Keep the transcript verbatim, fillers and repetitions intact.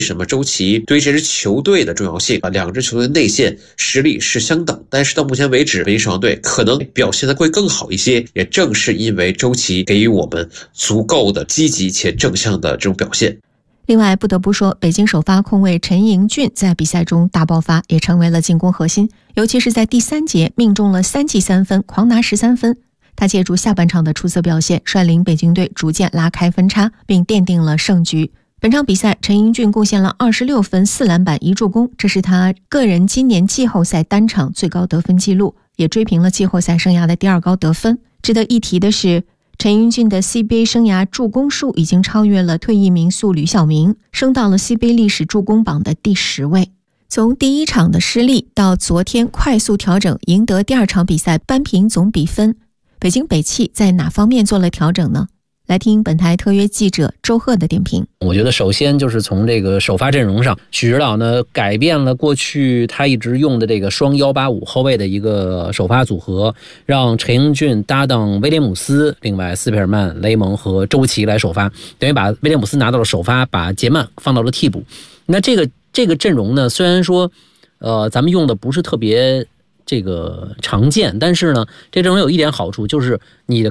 什么周琦对这支球队的重要性啊？两支球队内线实力是相等，但是到目前为止，北京首阳队可能表现的会更好一些。也正是因为周琦给予我们足够的积极且正向的这种表现。 另外，不得不说，北京首发控卫陈盈骏在比赛中大爆发，也成为了进攻核心，尤其是在第三节命中了三记三分，狂拿十三分。他借助下半场的出色表现，率领北京队逐渐拉开分差，并奠定了胜局。本场比赛，陈盈骏贡献了二十六分、四篮板、一助攻，这是他个人今年季后赛单场最高得分纪录，也追平了季后赛生涯的第二高得分。值得一提的是，陈盈骏的 C B A 生涯助攻数已经超越了退役名宿吕晓明，升到了 C B A 历史助攻榜的第十位。从第一场的失利到昨天快速调整，赢得第二场比赛扳平总比分，北京北汽在哪方面做了调整呢？来听本台特约记者周贺的点评。 我觉得首先就是从这个首发阵容上，许指导呢改变了过去他一直用的这个双一八五后卫的一个首发组合，让陈盈骏搭档威廉姆斯，另外斯皮尔曼、雷蒙和周琦来首发，等于把威廉姆斯拿到了首发，把杰曼放到了替补。那这个这个阵容呢，虽然说呃咱们用的不是特别这个常见，但是呢这阵容有一点好处，就是你的